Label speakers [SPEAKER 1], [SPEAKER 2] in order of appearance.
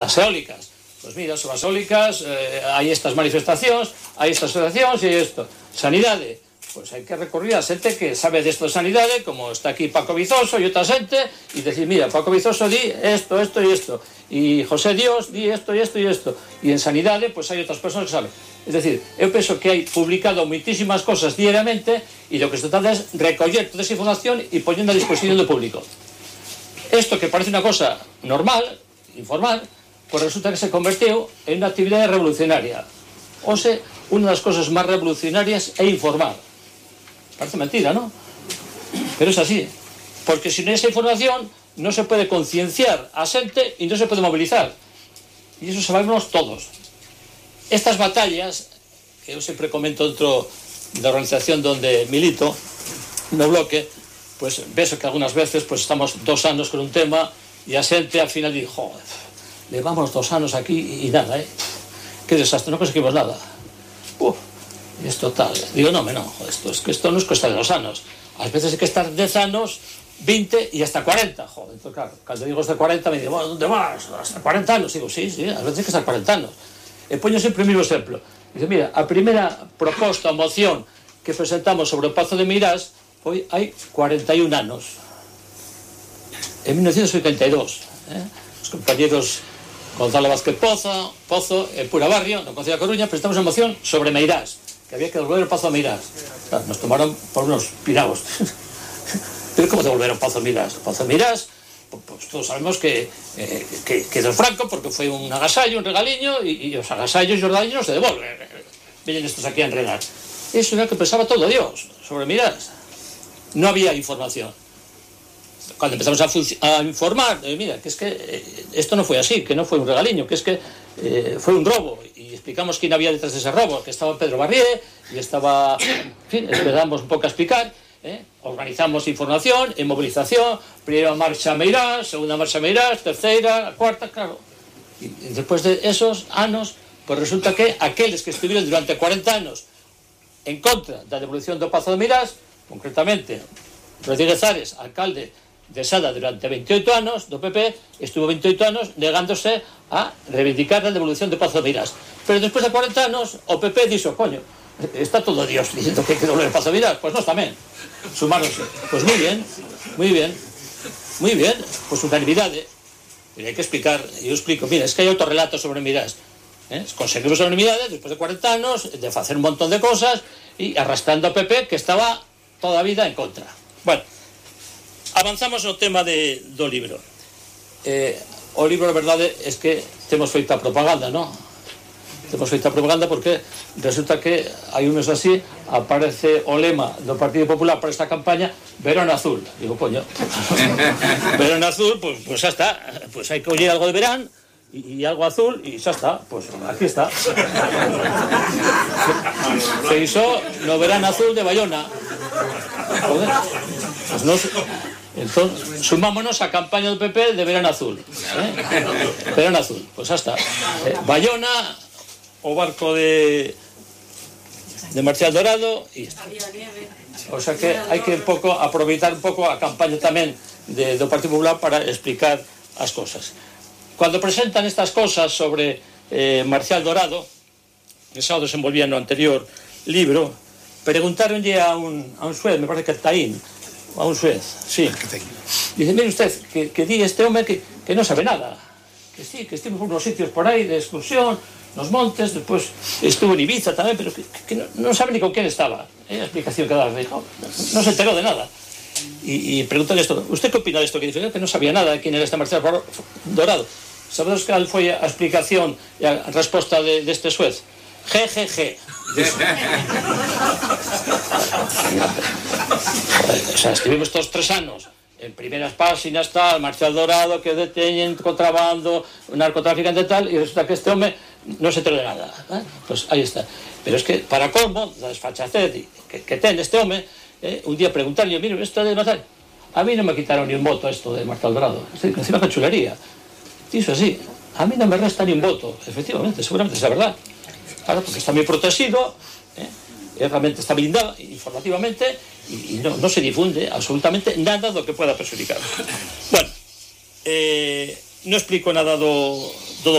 [SPEAKER 1] as eólicas. Pois mira, sobre as eólicas hai estas manifestacións, hai estas asociacións e isto. Sanidade, pois hai que recorrer a xente que sabe desto de sanidade, como está aquí Paco Vizoso e outra xente, e decir, mira, Paco Vizoso di esto e isto, e José Dios di esto e isto, e en sanidade, pois hai outras persoas que saben. Es decir, eu penso que hai publicado moitísimas cosas diariamente e o que se trata é recoller toda esa información e poñendo a disposición do público. Isto que parece unha cosa normal, informal, pois resulta que se converteu en unha actividade revolucionaria. Ose, unha das cosas máis revolucionarias é informar. Parece mentira, ¿no? Pero es así. Porque sin esa información non se pode concienciar a xente e non se pode movilizar. E iso sabemos todos. Estas batallas, que eu sempre comento dentro da organización donde milito, no bloque, pues ves que algunas veces pues estamos 2 anos con un tema e a xente al final di, joder, levamos 2 anos aquí e nada, que desastre, non conseguimos nada. Esto tal, digo, no, esto es que esto non es cuesta de 2 anos. Ás veces hai que estar 10 anos, 20 e hasta 40, joder, entonces claro, cando digo hasta 40 me digo, bueno, ¿dónde vas? Hasta 40 anos, digo, sí, ás veces hai que estar 40 anos. E poño sempre o mesmo exemplo. Dice, mira, a primeira proposta, moción que presentamos sobre o Pazo de Meirás foi hai 41 anos. En 1982. Os compañeros Gonzalo Vázquez Pozo e Pura Barrio, no Concello da Coruña, presentamos unha moción sobre Meirás, que había que devolver o Pazo de Meirás. Claro, nos tomaron por unos piraos. Pero como devolver o Pazo de Meirás? O Pazo de Meirás, pues todos sabemos que quedou franco porque foi un agasallo, un regaliño, e os agasallos e os regaliños se devolven. Vienen estos aquí a enredar. Eso era o que pensaba todo Dios sobre Meirás. No había información. Cuando empezamos a informar, mira, que es que esto no fue así, que no fue un regaliño, que es que fue un robo, y explicamos quién había detrás de ese robo, que estaba Pedro Barrié, y estaba, en fin, esperamos un pouco a explicar. Organizamos información en movilización, primeira marcha Meirás, segunda marcha Meirás, terceira, cuarta, claro. Y después de esos anos, pues resulta que aqueles que estuvieron durante 40 anos en contra da devolución do Pazo de Meirás, concretamente Rodríguez Ares, alcalde de Sada durante 28 anos do PP, estuvo 28 anos negándose a reivindicar a devolución do Pazo de Meirás. Pero despois de 40 anos o PP dixo, coño, está todo Dios diciendo que hai que devolver o Pazo de Meirás, pues nós tamén sumáronse. Pues muy bien, pues unanimidade. Pero hai que explicar, eu explico, mira, es que hai autorrelatos sobre Meirás. Conseguimos a unanimidade despois de 40 anos de facer un montón de cosas e arrastrando ao PP que estaba toda a vida en contra. Bueno, avanzamos no tema do libro. O libro, a verdade, é que temos feita propaganda, non? Temos feita propaganda porque resulta que hai un mes así aparece o lema do Partido Popular para esta campaña, Verón Azul. Digo, coño, Verón Azul, pues xa está, pues hai que oír algo de verán e algo azul e xa está, pues aquí está. Feixó no Verán Azul de Bayona. Joder, pues nos... Entonces, sumámonos a campaña do PP de Verán Azul. Verán Azul, pues xa está. Bayona, o barco de Marcial Dorado e está. O sea que hai que aproveitar un pouco a campaña tamén do Partido Popular para explicar as cosas. Cuando presentan estas cosas sobre Marcial Dorado, que xa o desenvolvía no anterior libro, preguntaronlle a un suez, me parece que Taín, a un suez, sí. Dice, mire usted, que di este home que non sabe nada, que sí, que estivemos por unos sitios por aí de excursión, nos montes, despois estuvo en Ibiza tamén, pero que non sabe ni con quen estaba. A explicación que daba, non se enterou de nada. E preguntóle isto, usted que opina disto? Que dice, que non sabía nada de quen era este Marcial Dorado. Sabedes cal foi a explicación e a resposta deste suez? GGG. O sea, estivemos todos 3 anos en primeras páxinas, tal, Marcial Dorado que deteñen contrabando, narcotraficante tal, e resulta que este home non se enterou de nada. Pues aí está. Pero es que, para colmo, da desfachatez que ten este home, un día preguntarlle, mire, isto de Marcial, a mí non me quitaron ni un voto esto de Marcial Dorado. Encima que chulería. Diso así, a mí non me resta ni un voto. Efectivamente, seguramente é a verdad. Claro, porque está moi protegido, realmente está blindado informativamente e non se difunde absolutamente nada do que pueda perjudicar. Bueno, non explico nada do